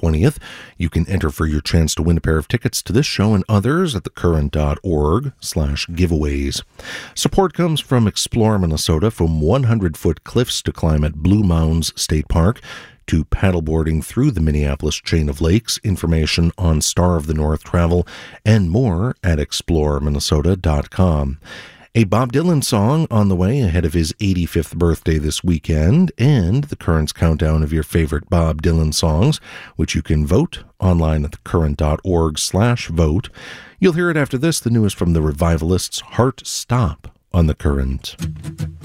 20th. You can enter for your chance to win a pair of tickets to this show and others at thecurrent.org/giveaways. Support comes from Explore Minnesota, from 100-foot cliffs to climb at Blue Mounds State Park, to paddleboarding through the Minneapolis chain of lakes. Information on Star of the North travel and more at exploreminnesota.com. A Bob Dylan song on the way ahead of his 85th birthday this weekend, and the Current's countdown of your favorite Bob Dylan songs, which you can vote online at thecurrent.org/vote. You'll hear it after this, the newest from the Revivalists, Heart Stop, on The Current.